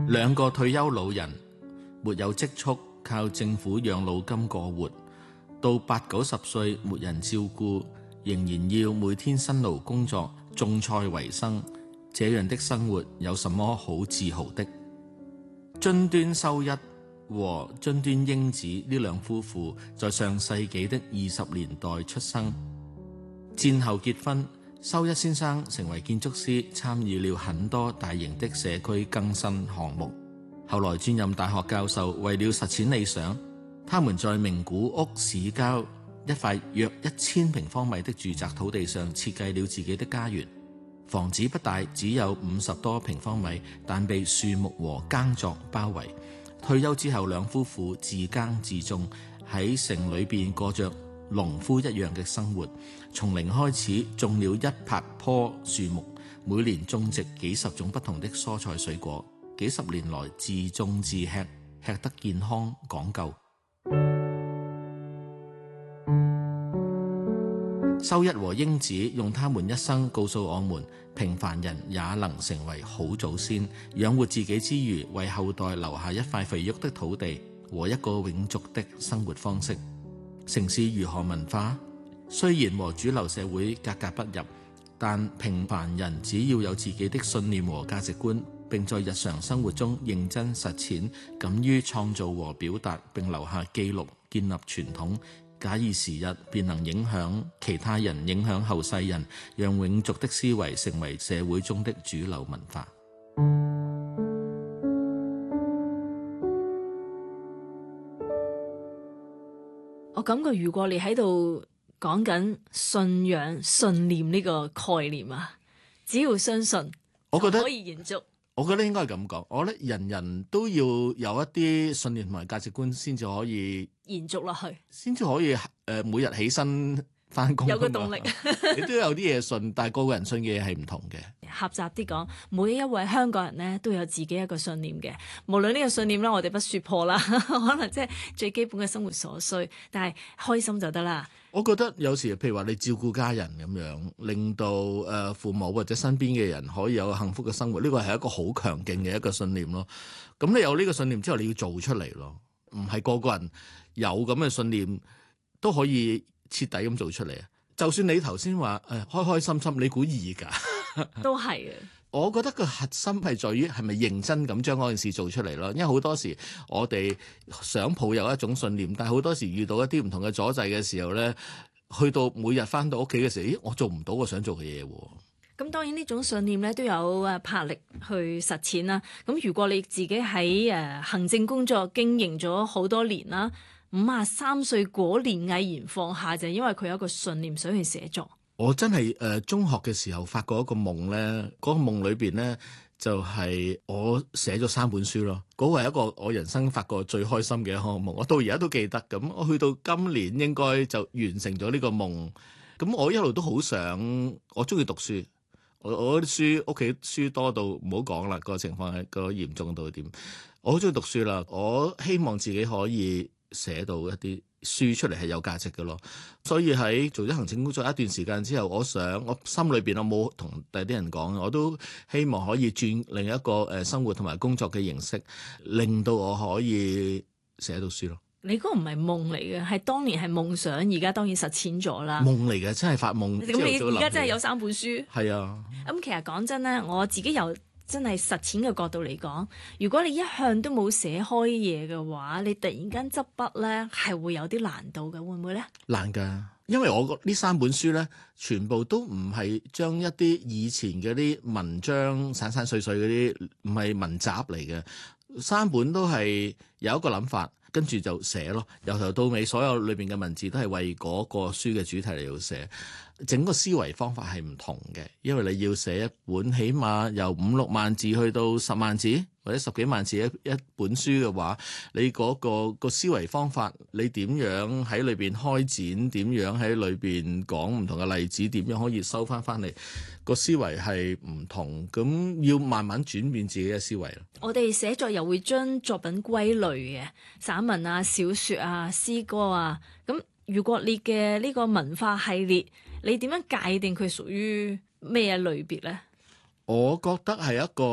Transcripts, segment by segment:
兩個退休老人沒有積蓄，靠政府養老金過活，到80-90歲沒人照顧，仍然要每天辛勞工作種菜為生，這樣的生活有什麼好自豪的？津端修一和津端英子呢兩夫婦在上世紀的20年代出生，戰後結婚。修一先生成為建築師，參與了很多大型的社區更新項目，後來轉任大學教授。為了實踐理想，他們在名古屋市郊一塊約1000平方米的住宅土地上設計了自己的家園。房子不大，只有50多平方米，但被樹木和耕作包圍。退休之後，兩夫婦自耕自種，喺城裏邊過着農夫一樣嘅生活，從零開始種了100棵樹木，每年種植幾十種不同的蔬菜水果，幾十年來自種自吃，吃得健康講究。修一和英子用他們一生告訴我們，平凡人也能成為好祖先，養活自己之餘，為後代留下一塊肥沃的土地和一個永續的生活方式。城市如何文化？雖然和主流社會格格不入，但平凡人只要有自己的信念和價值觀，並在日常生活中認真實踐，敢於創造和表達，並留下記錄，建立傳統，假以時日，便能影響其他人，影響後世人，讓永續的思維成為社會中的主流文化。 我感覺如果你喺度講緊信仰、信念呢個概念啊，只要相信，我覺得可以延續。 我覺得應該係咁講，我覺得人人都要有一啲信念同埋價值觀，先至可以延續落去， 先至可以每日起身翻工， 有個動力。 你都有啲嘢信，但係個個人信嘅嘢係唔同嘅。 狹窄啲講，每一位香港人咧都有自己一個信念嘅，無論呢個信念咧，我哋不説破啦，可能即係最基本嘅生活所需，但係開心就得啦。 我覺得有時譬如話你照顧家人咁樣，令到父母或者身邊嘅人可以有幸福嘅生活，呢個係一個好強勁嘅一個信念咯。咁你有呢個信念之後，你要做出嚟咯，唔係個個人有咁嘅信念都可以徹底咁做出嚟啊！就算你頭先話開開心心，你估易㗎？ 都係嘅。 我覺得個核心係在於係咪認真咁將嗰件事做出嚟咯。因為好多時我哋想抱有一種信念，但係好多時遇到一啲唔同嘅阻滯嘅時候咧，去到每日返到屋企嘅時候，咦，我做唔到我想做嘅嘢喎。 咁當然呢種信念咧都有魄力去實踐啦。咁如果你自己喺行政工作經營咗好多年啦，53歲嗰年毅然放下，就係因為佢有一個信念想去寫作。 我真係中學嘅時候發過一個夢咧，嗰個夢裏邊咧就係我寫咗3本書咯。嗰個係一個我人生發過最開心嘅一個夢，我到而家都記得。咁我去到今年應該就完成咗呢個夢。咁我一路都好想，我中意讀書，我啲書屋企書多到唔好講啦，個情況係個嚴重到點。我好中意讀書啦，我希望自己可以寫到一啲書出嚟係有價值嘅咯。所以喺做咗行政工作一段時間之後，我心裏邊我冇同第啲人講，我都希望可以轉另一個生活同埋工作嘅形式，令到我可以寫到書咯。 你嗰個唔係夢嚟嘅，係當年係夢想，而家當然實踐咗啦。 夢嚟嘅，真係發夢。 咁你而家真係有3本書。 係啊。 咁其實講真咧，我自己由真係實踐嘅角度嚟講，如果你一向都冇寫開嘢嘅話，你突然間執筆咧係會有啲難度嘅，會唔會咧？ 難㗎，因為我呢3本書咧，全部都唔係將一啲以前嗰啲文章散散碎碎嗰啲，唔係文集嚟嘅。3本都係有一個諗法，跟住就寫咯。由頭到尾，所有裏邊嘅文字都係為嗰個書嘅主題嚟到寫。整個思維方法係唔同嘅，因為你要寫一本起碼由5-6萬字去到10萬字或者10幾萬字一本書嘅話，你嗰個思維方法，你點樣喺裏邊開展，點樣喺裏邊講唔同嘅例子，點樣可以收翻嚟，個思維係唔同，咁要慢慢轉變自己嘅思維咯。 我哋寫作又會將作品歸類嘅，散文啊、小說啊、詩歌啊，咁如果你嘅呢個文化系列，你點樣界定佢屬於咩類別呢？ 我覺得係一個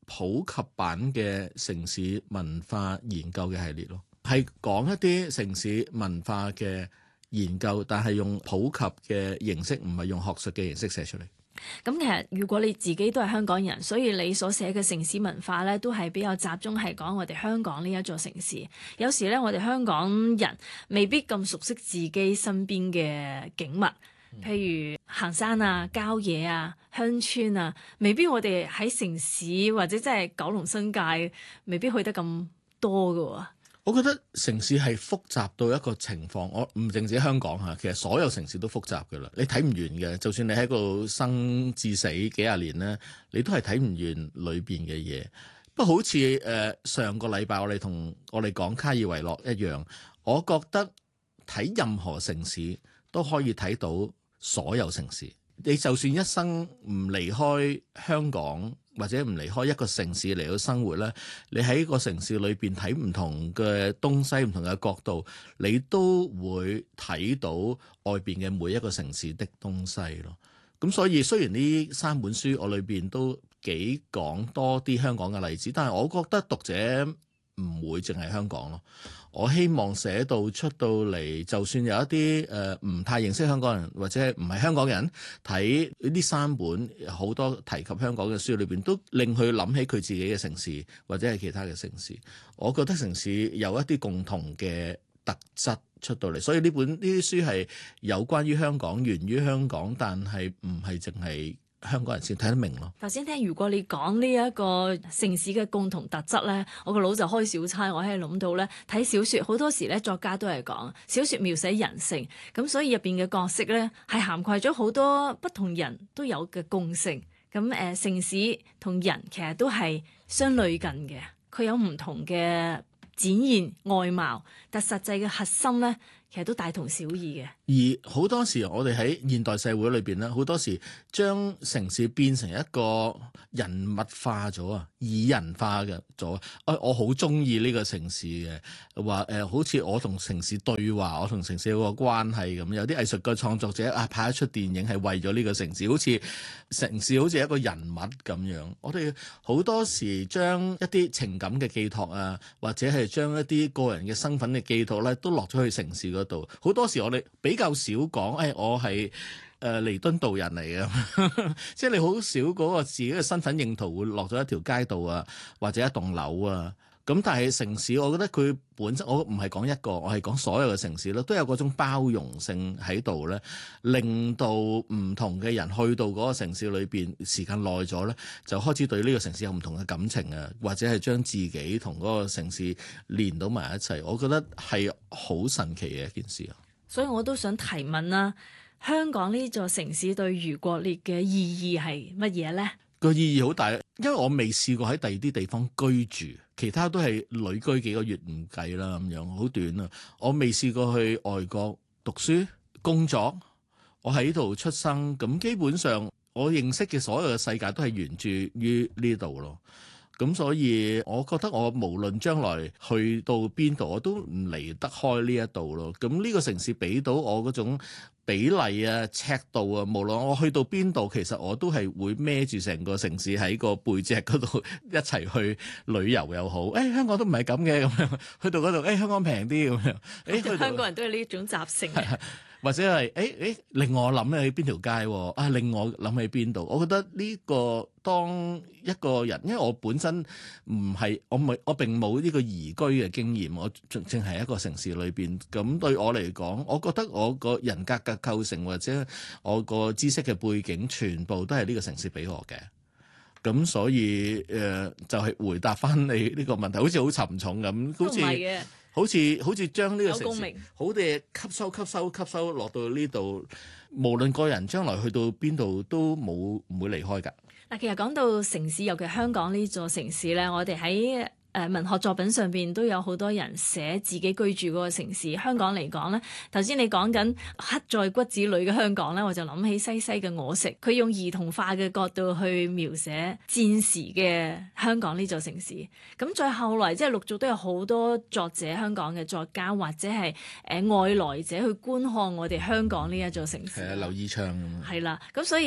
普及版嘅城市文化研究嘅系列咯，係講一啲城市文化嘅研究，但係用普及嘅形式，唔係用學術嘅形式寫出嚟。 咁其實如果你自己都係香港人，所以你所寫嘅城市文化咧，都係比較集中係講我哋香港呢一座城市。有時咧，我哋香港人未必咁熟悉自己身邊嘅景物，譬如行山啊、郊野啊、鄉村啊，未必我哋喺城市或者即係九龍新界，未必去得咁多㗎喎。 我覺得城市係複雜到一個情況，我唔淨止香港嚇，其實所有城市都複雜㗎啦。你睇唔完嘅，就算你喺度生至死幾廿年咧，你都係睇唔完裏邊嘅嘢。不過好似上個禮拜我哋講卡爾維諾一樣，我覺得睇任何城市都可以睇到所有城市。你就算一生唔離開香港，或者唔離開一個城市嚟到生活咧，你喺個城市裏邊睇唔同嘅東西、唔同嘅角度，你都會睇到外邊嘅每一個城市的東西咯。咁所以雖然呢3本書我裏邊都幾講多啲香港嘅例子，但係我覺得讀者唔會淨係香港咯。我希望寫到出到嚟，就算有一啲唔太認識香港人或者唔係香港人睇呢3本好多提及香港嘅書裏邊，都令佢諗起佢自己嘅城市或者係其他嘅城市。我覺得城市有一啲共同嘅特質出到嚟，所以呢啲書係有關於香港、源於香港，但係唔係淨係香港人先睇得明咯。 頭先聽如果你講呢一個城市嘅共同特質咧，我個腦就開小差，我喺度諗到咧，睇小説好多時咧，作家都係講小説描寫人性，咁所以入邊嘅角色咧係涵蓋咗好多不同人都有嘅共性。咁城市同人其實都係相類近嘅，佢有唔同嘅展現外貌，但實際嘅核心咧其實都大同小異嘅。 而好多時我哋喺現代社會裏邊咧，好多時將城市變成一個人物化咗啊，擬人化嘅咗。我好中意呢個城市嘅，話好似我同城市對話，我同城市有個關係咁。有啲藝術嘅創作者拍一出電影係為咗呢個城市，好似城市好似一個人物咁樣。我哋好多時將一啲情感嘅寄託啊，或者係將一啲個人嘅身份嘅寄託咧，都落咗去城市嗰度。好多時我哋比較少講，我係彌敦道人嚟嘅，即係你好少嗰個自己嘅身份認同會落咗一條街道啊，或者一棟樓啊。咁但係城市，我覺得佢本身，我唔係講一個，我係講所有嘅城市咯，都有嗰種包容性喺度咧，令到唔同嘅人去到嗰個城市裏邊時間耐咗咧，就開始對呢個城市有唔同嘅感情啊，或者係將自己同嗰個城市連到埋一齊。我覺得係好神奇嘅一件事啊！ 所以我都想提問啦，香港呢座城市對余國烈嘅意義係乜嘢呢？ 個意義好大，因為我未試過喺第二啲地方居住，其他都係旅居幾個月唔計啦，咁樣好短啊！我未試過去外國讀書工作，我喺度出生，咁基本上我認識嘅所有嘅世界都係源自於呢度咯。咁所以我覺得我無論將來去到邊度，我都唔離得開呢一度咯。咁呢個城市俾到我嗰種比例啊、尺度啊，無論我去到邊度，其實我都係會孭住成個城市喺個背脊嗰度一齊去旅遊又好。香港都唔係咁嘅咁樣，去到嗰度香港平啲咁樣。 香港人都係呢種習性。 或者係令我諗起邊條街，令我諗起邊度。我覺得呢個當一個人，因為我本身我並冇呢個移居嘅經驗，我淨係一個城市裏邊。咁對我嚟講，我覺得我個人格嘅構成或者我個知識嘅背景，全部都係呢個城市俾我嘅。咁所以就係回答翻你呢個問題，好似好沉重咁，好似將呢個城市好嘅吸收落到呢度，無論個人將來去到邊度都唔會離開㗎。 嗱，其實講到城市，尤其香港呢座城市咧，我哋喺文學作品上邊都有好多人寫自己居住嗰個城市。香港嚟講咧，頭先你講緊刻在骨子裏嘅香港咧，我就諗起西西嘅我食，佢用兒童化嘅角度去描寫戰時嘅香港呢座城市。咁再後來即係陸續都有好多作者，香港嘅作家或者係外來者去觀看我哋香港呢一座城市。 係啊，劉以鬯咁。 係啦，咁所以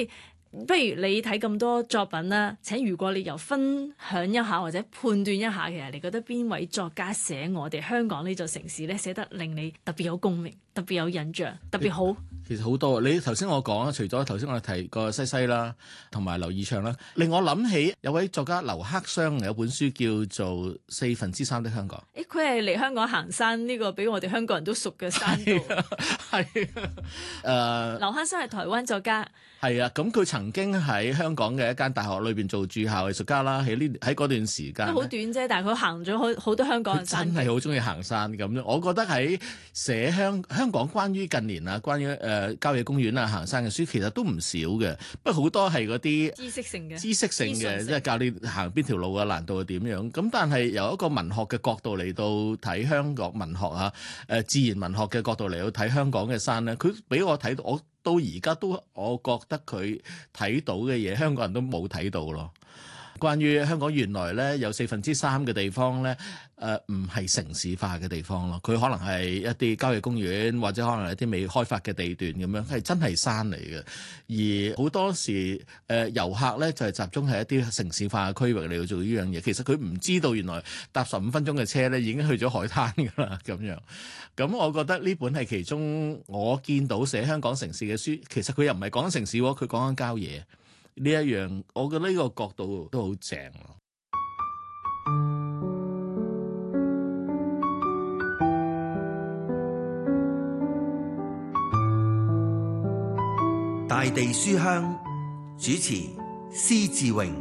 不如你睇咁多作品啦，請如果你又分享一下或者判斷一下，其實你覺得邊位作家寫我哋香港呢座城市咧，寫得令你特別有共鳴、特別有印象、特別好？ 其實好多，你頭先我講啦，除咗頭先我提過西西啦，同埋劉以鬯啦，令我諗起有位作家劉克襄有本書叫做《3/4的香港》。 佢係嚟香港行山呢個，比我哋香港人都熟嘅山道。 係劉克襄係台灣作家。 係啊，咁佢曾經喺香港嘅一間大學裏邊做駐校藝術家啦。喺嗰段時間都好短啫，但係佢行咗好多香港嘅山。 真係好中意行山咁樣。我覺得喺寫香港關於近年啊，關於郊野公園啊、行山嘅書，其實都唔少嘅。不過好多係嗰啲知識性嘅， 即係教你行邊條路嘅難度係點樣。咁但係由一個文學嘅角度嚟到睇香港文學啊，自然文學嘅角度嚟到睇香港嘅山咧，佢俾我睇到，我到而家都我覺得佢睇到嘅嘢，香港人都冇睇到咯。關於香港原來咧有3/4嘅地方咧，唔係城市化嘅地方咯，佢可能係一啲郊野公園，或者可能係一啲未開發嘅地段咁樣，係真係山嚟嘅。而好多時遊客咧就係集中喺一啲城市化嘅區域嚟到做呢樣嘢，其實佢唔知道原來搭15分鐘嘅車咧已經去咗海灘㗎啦咁樣。咁我覺得呢本係其中我見到寫香港城市嘅書，其實佢又唔係講緊城市喎，佢講緊郊野。呢一樣，我覺得呢個角度都好正咯。 大地書香主持施志榮。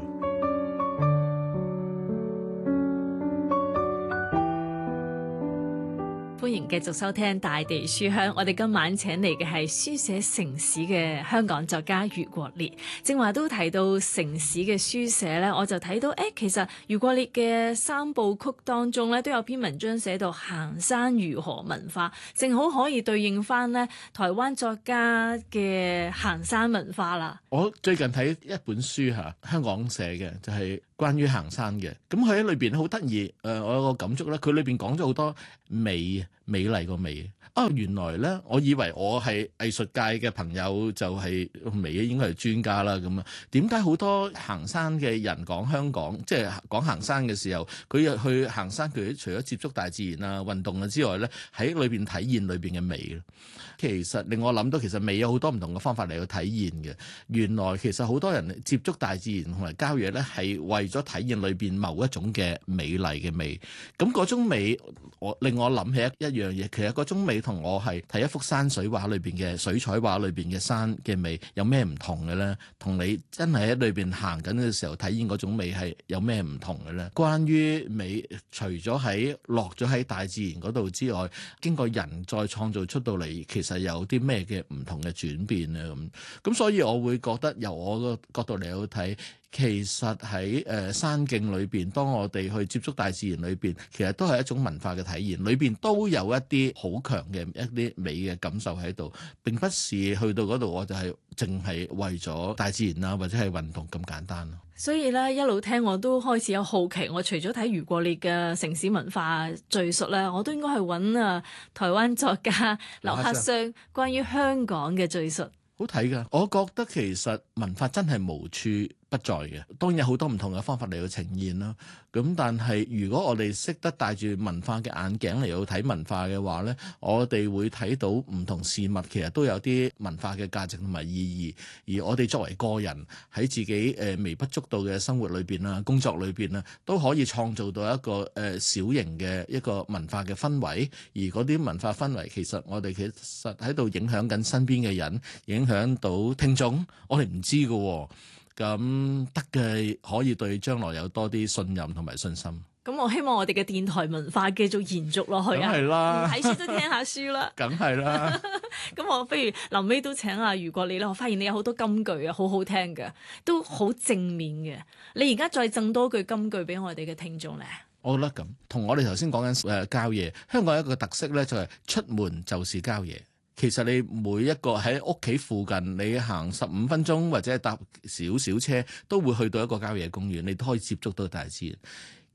歡迎繼續收聽大地書香，我哋今晚請嚟嘅係書寫城市嘅香港作家余國烈。正話都提到城市嘅書寫咧，我就睇到其實余國烈嘅3部曲當中咧都有篇文章寫到行山如何文化，正好可以對應翻咧台灣作家嘅行山文化啦。 我最近睇一本書香港寫嘅就係關於行山嘅，咁佢喺裏邊好得意，我有個感觸咧，佢裏邊講咗好多美麗個美。原來咧，我以為我係藝術界嘅朋友就係美應該係專家啦咁啊。點解好多行山嘅人講香港，即係講行山嘅時候，佢去行山，佢除咗接觸大自然啊、運動啊之外咧，喺裏邊體現裏邊嘅美。其實令我諗到，其實美有好多唔同嘅方法嚟去體現嘅。原來其實好多人接觸大自然同埋郊野咧，係為咗體現裏邊某一種嘅美麗嘅美。咁嗰種美，令我諗起一樣嘢。其實嗰種美同我係睇一幅山水畫裏邊嘅水彩畫裏邊嘅山嘅美有咩唔同嘅咧？同你真係喺裏邊行緊嘅時候體現嗰種美係有咩唔同嘅咧？關於美，除咗落咗喺大自然嗰度之外，經過人再創造出到嚟，其實有啲咩嘅唔同嘅轉變咧？咁所以我會覺得由我個角度嚟去睇，其實喺山徑裏邊，當我哋去接觸大自然裏邊，其實都係一種文化嘅體現，裏邊都有一啲好強嘅一啲美嘅感受喺度。並不是去到嗰度我就係淨係為咗大自然啊，或者係運動咁簡單咯。 所以咧，一路聽我都開始有好奇，我除咗睇余國烈嘅城市文化敘述咧，我都應該去揾台灣作家劉克襄關於香港嘅敘述。 好睇㗎，我覺得其實文化真係無處不在嘅，當然有好多唔同嘅方法嚟到呈現啦。咁但係如果我哋識得戴住文化嘅眼鏡嚟到睇文化嘅話咧，我哋會睇到唔同事物其實都有啲文化嘅價值同埋意義。而我哋作為個人喺自己微不足道嘅生活裏邊啦、工作裏邊啦，都可以創造到一個小型嘅一個文化嘅氛圍。而嗰啲文化氛圍其實我哋其實喺度影響緊身邊嘅人，影響到聽眾，我哋唔知㗎喎。咁得嘅可以對將來有多啲信任同埋信心。 咁我希望我哋嘅電台文化繼續延續落去啊！ 梗係啦， 睇書都聽下書啦。 梗係啦。 咁我不如臨尾都請阿余國烈啦。我發現你有好多金句啊，好好聽嘅，都好正面嘅。你而家再贈多句金句俾我哋嘅聽眾咧。 我覺得咁，同我哋頭先講緊郊野，香港有一個特色咧，就係出門就是郊野。其實你每一個喺屋企附近，你行15分鐘或者搭少少車，都會去到一個郊野公園，你都可以接觸到大自然。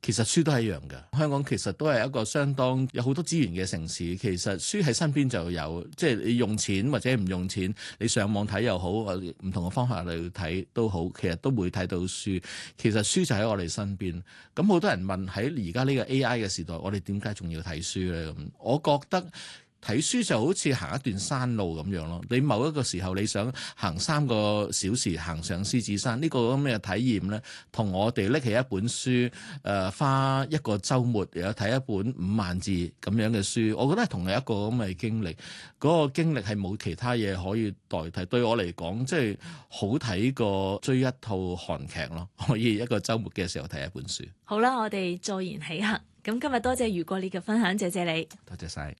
其實書都係一樣嘅。香港其實都係一個相當有好多資源嘅城市。其實書喺身邊就有，即係你用錢或者唔用錢，你上網睇又好，或者唔同嘅方法嚟睇都好，其實都會睇到書。其實書就喺我哋身邊。咁好多人問喺而家呢個 AI 嘅時代，我哋點解仲要睇書咧？咁我覺得睇書就好似行一段山路咁樣咯。你某一個時候你想行3個小時行上獅子山，呢個咁嘅體驗咧，同我哋拎起一本書，花一個週末又睇一本5萬字咁樣嘅書，我覺得係同一個咁嘅經歷。嗰個經歷係冇其他嘢可以代替。對我嚟講，即係好睇過追一套韓劇咯。可以一個週末嘅時候睇一本書。 好啦，我哋坐言起行。咁今日多謝余國烈嘅分享，謝謝你。 多謝晒。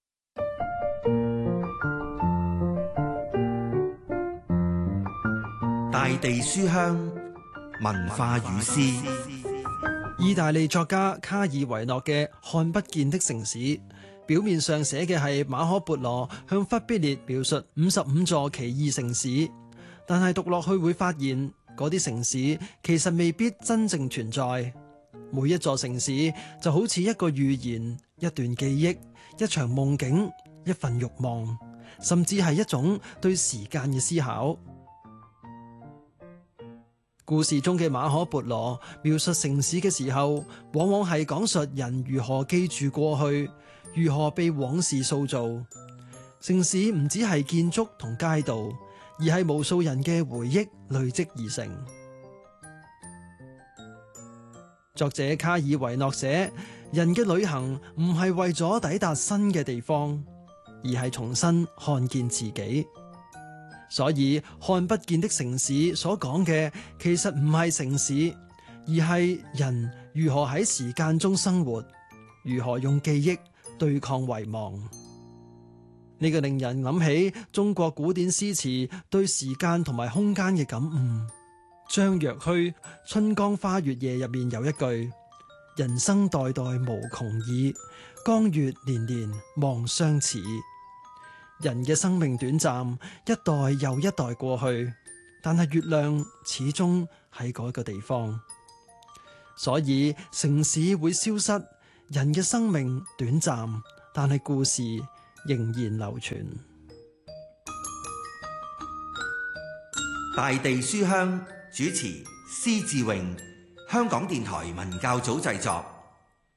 大地書香文化與詩。 意大利作家卡爾維諾嘅《看不見的城市》，表面上寫嘅係馬可孛羅向忽必烈描述55座奇異城市，但係讀落去會發現嗰啲城市其實未必真正存在。每一座城市就好似一個寓言、一段記憶、一場夢境、一份慾望，甚至係一種對時間嘅思考。故事中嘅馬可孛羅描述城市嘅時候，往往係講述人如何記住過去，如何被往事塑造。城市唔只係建築同街道，而係無數人嘅回憶累積而成。作者卡爾維諾寫，人嘅旅行唔係為咗抵達新嘅地方，而係重新看見自己。所以看不見的城市所講嘅，其實唔係城市，而係人如何喺時間中生活，如何用記憶對抗遺忘。呢個令人諗起中國古典詩詞對時間同埋空間嘅感悟。張若虛《春江花月夜》入面有一句：人生代代無窮已，江月年年望相似。人嘅生命短暫，一代又一代過去，但係月亮始終喺嗰個地方。所以城市會消失，人嘅生命短暫，但係故事仍然流傳。 大地書香主持施志榮，香港電台文教組製作。